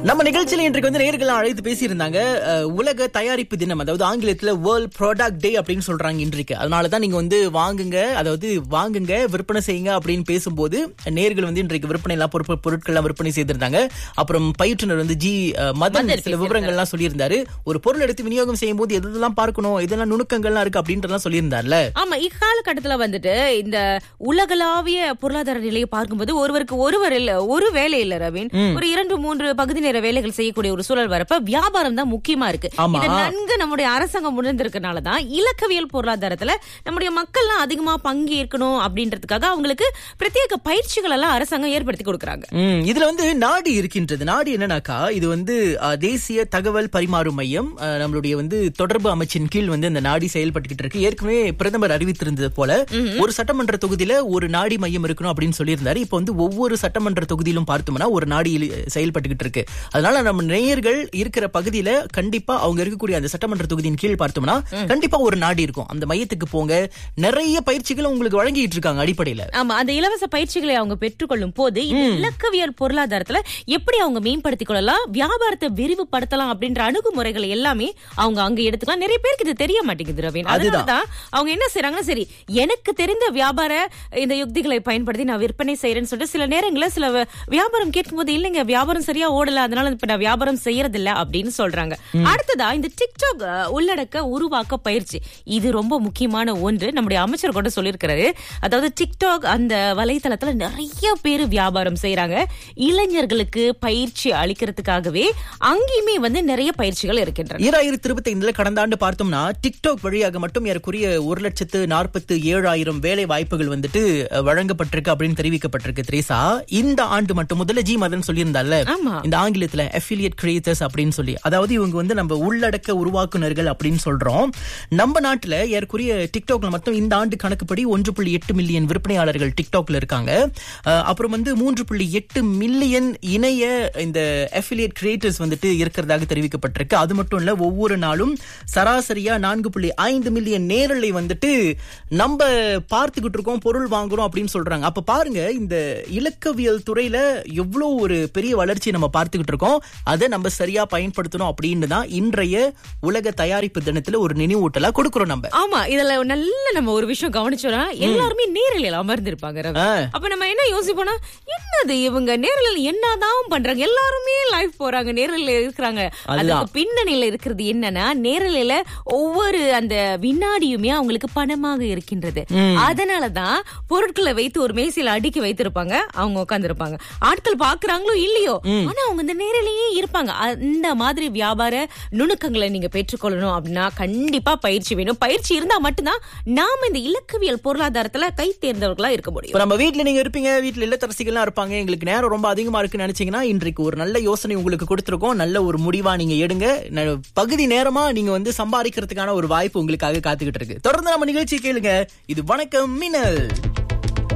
நம்ம நிகழ்ச்சியில இன்றைக்கு வந்து நேயர்கள் அழைத்து பேசியிருந்தாங்க. உலக தயாரிப்பு தினம், அதாவது ஆங்கிலத்துல வேர்ல்ட் ப்ராடக்ட் டே அப்படின்னு சொல்றாங்க இன்றைக்கு. அதனாலதான் நீங்க வந்து வாங்குங்க விற்பனை செய்யுங்க அப்படின்னு பேசும்போது நேயர்கள் வந்து இன்றைக்கு விற்பனை எல்லாம் பொருட்கள் எல்லாம் விற்பனை செய்திருந்தாங்க. அப்புறம் பயிற்றுனர் வந்து மதன் சில விவரங்கள் எல்லாம் சொல்லியிருந்தாரு. ஒரு பொருள் எடுத்து விநியோகம் செய்யும் போது எதெல்லாம் பார்க்கணும், இதெல்லாம் நுணுக்கங்கள்லாம் இருக்கு அப்படின்றதெல்லாம் சொல்லியிருந்தார்ல. ஆமா, இக்காலகட்டத்துல வந்துட்டு இந்த உலகளாவிய பொருளாதார நிலையை பார்க்கும்போது ஒருவருக்கு ஒரு வேலை இல்ல ரவீன், ஒரு 2-3 பகுதி நேர வேலைகள் செய்யக்கூடிய ஒரு சூழல் வரப்ப வியாபாரம் தான் முக்கியமா இருக்கு. இதை நன்கு நம்முடைய அரசாங்கம் உணர்ந்திருக்கனாலதான் இலக்கவியல் பொருளாதாரத்துல நம்முடைய மக்கள்லாம் அதிகமா பங்கேற்கணும் அப்படின்றதுக்காக அவங்களுக்கு பிரத்யேக பயிற்சிகள் எல்லாம் அரசாங்கம் ஏற்படுத்தி கொடுக்கறாங்க. இதுல வந்து நாடு இருக்கின்றது. நாடு என்னன்னாக்கா, இது வந்து தேசிய தகவல் பரிமாறும் மையம், நம்மளுடைய வந்து தொடர்பு அமைச்சின் கீழ் வந்து இந்த நாடி செயல்பட்டுக்கிட்டு இருக்கு. ஏற்கனவே பிரதமர் அறிவித்திருந்தது போல ஒரு சட்டமன்ற தொகுதியில ஒரு நாடி மையம் இருக்கணும் அப்படின்னு சொல்லியிருந்தாரு. இப்ப வந்து ஒவ்வொரு சட்டமன்ற தொகுதியிலும் பார்த்தோம்னா ஒரு நாடி செயல்பட்டுக்கிட்டு இருக்கு. அதனால நம்ம நேயர்கள் இருக்கிற பகுதியில கண்டிப்பா அவங்க இருக்கக்கூடிய அந்த சட்டமன்ற தொகுதியின் கீழ் பார்த்தோம்னா கண்டிப்பா ஒரு நாடி இருக்கும். அந்த மையத்துக்கு போங்க, நிறைய பயிற்சிகளை உங்களுக்கு வழங்கிட்டு இருக்காங்க அடிப்படையில. ஆமா, அந்த இலவச பயிற்சிகளை அவங்க பெற்றுக்கொள்ளும் போது இந்த இலக்கவியல் பொருளாதாரத்துல எப்படி அவங்க மேம்படுத்திக் கொள்ளலாம், வியாபாரத்தை விரிவுபடுத்தலாம் அப்படின்ற அணுகுமுறைகளை எல்லாமே அவங்க அங்க எடுத்துக்கலாம். நிறைய பேருக்கு இது தெரிய மாட்டேங்குது ரவீன். அதனாலதான் அவங்க என்ன செய்யறாங்கன்னா, சரி எனக்கு தெரிந்த வியாபார இந்த யுக்திகளை பயன்படுத்தி நான் விற்பனை செய்யறேன்னு சொல்லிட்டு சில நேரங்களில் சில வியாபாரம் கேட்கும் போது இல்லைங்க வியாபாரம் சரியா ஓடல, அதனால இப்ப நான் வியாபாரம் செய்யறது இல்ல அப்படின்னு சொல்றாங்க. அடுத்ததா இந்த டிக்டாக் உள்ளடக்க உருவாக்க பயிற்சி, இது ரொம்ப முக்கியமான ஒன்று. நம்முடைய அமைச்சர் கூட சொல்லியிருக்கிறாரு. அதாவது டிக்டாக் அந்த வலைத்தளத்துல நிறைய பேர் வியாபாரம் செய்யறாங்க. இளைஞர்களுக்கு பயிற்சி அளிக்கிறதுக்காகவே அங்கேயுமே வந்து நிறைய பயிற்சிகள் இருக்கின்றன. 2025 கடந்த ஆண்டு பார்த்தோம்னா டிக்டாக் வழியாக மட்டும் ஏறக்குறைய 1,47,000 வேலை வாய்ப்புகள் வந்துட்டு வழங்கப்பட்டிருக்கு அப்படின்னு தெரிவிக்கப்பட்டிருக்கு. திரேசா, இந்த ஆண்டு மட்டும் முதல்ல மதன் சொல்லியிருந்தால, இந்த ஆங்கிலத்துல அஃபிலியேட் கிரியேட்டர்ஸ் அப்படின்னு சொல்லி, அதாவது இவங்க வந்து நம்ம உள்ளடக்க உருவாக்குனர்கள் அப்படின்னு சொல்றோம். நம்ம நாட்டுல ஏற்குரிய டிக்டாக்ல மட்டும் இந்த ஆண்டு கணக்குப்படி 1.8 மில்லியன் விற்பனையாளர்கள் டிக்டாக்ல இருக்காங்க. அப்புறம் வந்து 3.8 மில்லியன் இணைய இந்த அஃபிலியேட் கிரியேட்டர்ஸ் வந்துட்டு இருக்கிறதாக தெரிவிக்கப்பட்டிருக்கு. அது மட்டும் இல்ல, ஒவ்வொரு நாளும் சராசரியா 4.5 மில்லியன் நேரலை வந்துட்டு நம்ம பார்த்துக்கிட்டு இருக்கோம், பொருள் வாங்குறோம் அப்படின்னு சொல்றாங்க. அப்ப பாருங்க, இந்த இலக்கவியல் துறையில எவ்வளவு ஒரு பெரிய வளர்ச்சி நம்ம பார்த்துக்கிட்டு இருக்கோம். அதை நம்ம சரியா பயன்படுத்தணும் அப்படின்னு தான் இன்றைய உலக தயாரிப்பு தினத்துல ஒரு நினைவூட்டலா கொடுக்கிறோம் நம்ம. ஆமா, இதுல நல்ல நம்ம ஒரு விஷயம் கவனிச்சோம்னா எல்லாருமே நேரலையில் அமர்ந்திருப்பாங்க. அப்ப நம்ம என்ன யோசிப்போம்னா, என்னது இவங்க நேரலையில் என்னதான் பண்றாங்க, எல்லாருமே லைவ் போறாங்க, நேரலையில் இருக்கிறாங்க. அதுக்கு பின்னணியில இருக்கிறது என்னன்னா, நேரலையில ஒவ்வொரு அந்த வினாடியுமே அவங்களுக்கு பணமாக இருக்கின்றது. அதனாலதான் பொருட்களை வைத்து ஒரு மேசையில அடுக்கி வைத்திருப்பாங்க, அவங்க உட்கார்ந்து இருப்பாங்க. ஆட்கள் பாக்குறாங்களோ இல்லையோ, ஆனா அவங்க இந்த நேரலையே இருப்பாங்க. அந்த மாதிரி வியாபார நுணுக்கங்களை நீங்க பெற்றுக்கொள்ளணும் அப்படின்னா கண்டிப்பா பயிற்சி வேணும். பயிற்சி இருந்தா மட்டும்தான் நாம இந்த இலக்கவியல் பொருளாதாரத்துல கை தேர்ந்தவர்களா இருக்க முடியும். நம்ம வீட்டுல நீங்க இருப்பீங்க, வீட்டுல இல்லத்தரசிகள்லாம் இருப்பாங்க, எங்களுக்கு நேரம் ரொம்ப அதிகமா இருக்குன்னு நினைச்சீங்கன்னா இன்றைக்கு ஒரு நல்ல யோசனை உங்களுக்கு கொடுத்திருக்கோம். நல்ல ஒரு முடிவா நீங்க எடுங்க. பகுதி நேரமா நீங்க வந்து சம்பாதிக்கிறதுக்கான ஒரு வாய்ப்பு உங்களுக்காக காத்துக்கிட்டு இருக்கு. தொடர்ந்து நம்ம நிகழ்ச்சி கேளுங்க. இது வணக்கம் மின்னல்.